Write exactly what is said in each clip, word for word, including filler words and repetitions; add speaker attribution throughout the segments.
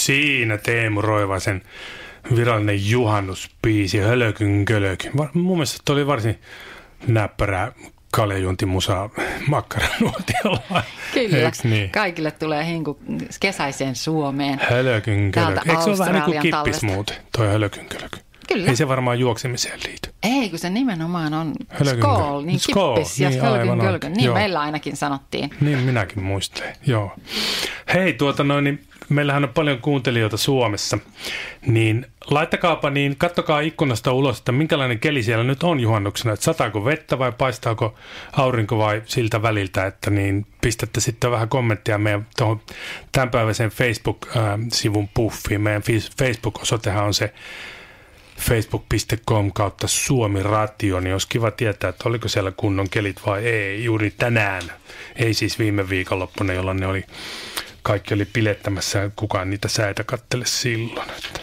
Speaker 1: Siinä Teemu Roivasen virallinen juhannusbiisi, Hölökyn kölökyn. Mun mielestä toi oli varsin näppärää kaljajuntimusaa makkaranuotiolla.
Speaker 2: Kyllä,
Speaker 1: niin?
Speaker 2: Kaikille tulee hinku kesäiseen Suomeen.
Speaker 1: Hölökyn kölökyn. Eikö se ole vähän niin kuin kippis
Speaker 2: tallesta.
Speaker 1: muuten, toi Hölökyn kölökyn?
Speaker 2: Kyllä.
Speaker 1: Ei se varmaan juoksemiseen liity.
Speaker 2: Ei, kun se nimenomaan on
Speaker 1: Hölökyn
Speaker 2: skool, niin
Speaker 1: skool,
Speaker 2: kippis ja
Speaker 1: niin,
Speaker 2: hölökyn
Speaker 1: aivan,
Speaker 2: kölkyn. Niin
Speaker 1: joo.
Speaker 2: meillä ainakin sanottiin.
Speaker 1: Niin minäkin muistelen, joo. Hei, tuota noin, niin meillähän on paljon kuuntelijoita Suomessa, niin laittakaapa, niin kattokaa ikkunasta ulos, että minkälainen keli siellä nyt on juhannuksena, että sataako vettä vai paistaako aurinko vai siltä väliltä, että niin pistätte sitten vähän kommenttia meidän tuohon tämänpäiväisen Facebook-sivun puffiin. Meidän Facebook-osoitehan on se facebook piste com kautta Suomi Radio, niin olisi kiva tietää, että oliko siellä kunnon kelit vai ei juuri tänään. Ei siis viime viikonloppuna, jolloin ne oli, kaikki oli pilettämässä ja kukaan niitä säitä kattele silloin. Että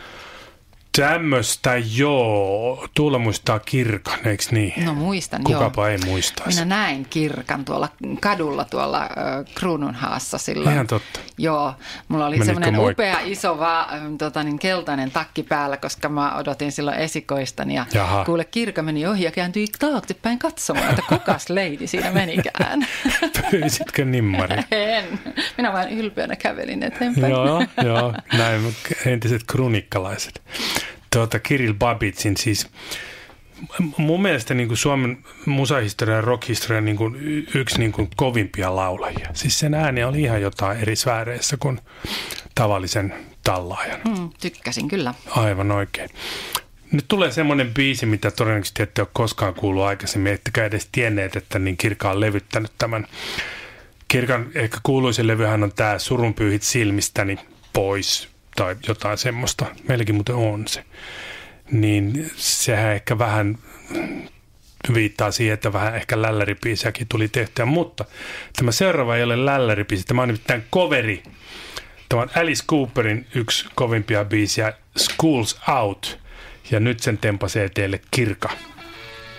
Speaker 1: tämmöistä, joo. Tuula muistaa Kirkan, eikö niin?
Speaker 2: No muistan,
Speaker 1: Kukapa
Speaker 2: joo.
Speaker 1: ei muistaisi.
Speaker 2: Minä näin Kirkan tuolla kadulla tuolla äh, Kruununhaassa silloin.
Speaker 1: Ihan totta.
Speaker 2: Joo, mulla oli
Speaker 1: Menitkö
Speaker 2: semmoinen
Speaker 1: moikkaa?
Speaker 2: upea iso va, tota, niin keltainen takki päällä, koska mä odotin silloin esikoistani. Ja
Speaker 1: Jaha.
Speaker 2: kuule, Kirka meni ohi ja kääntyi taaksepäin katsomaan, että kukas leidi siinä menikään.
Speaker 1: Pyysitkö nimmari?
Speaker 2: En. Minä vain ylpeänä kävelin eteenpäin.
Speaker 1: Joo, joo, näin entiset krunikkalaiset. Tuota, Kirill Babitsin siis, mun mielestä niin kuin Suomen musahistorian ja rockhistorian niin kuin yksi niin kuin kovimpia laulajia. Siis sen ääni oli ihan jotain eri sfääreissä kuin tavallisen tallaajan.
Speaker 2: Hmm, tykkäsin kyllä.
Speaker 1: Aivan oikein. Nyt tulee semmoinen biisi, mitä todennäköisesti ette ole koskaan kuullut aikaisemmin, ettekä edes tienneet, että niin Kirka on levyttänyt tämän. Kirkan ehkä kuuluisin levyhän on tämä Surun pyyhit silmistäni pois tai jotain semmoista. Meilläkin muuten on se. Niin sehän ehkä vähän viittaa siihen, että vähän ehkä lälläripiisiäkin tuli tehtyä. Mutta tämä seuraava ei ole lälläripiisi. Tämä on nimittäin coveri. Tämä on Alice Cooperin yksi kovimpia biisiä, School's Out. Ja nyt sen tempasee teille Kirka.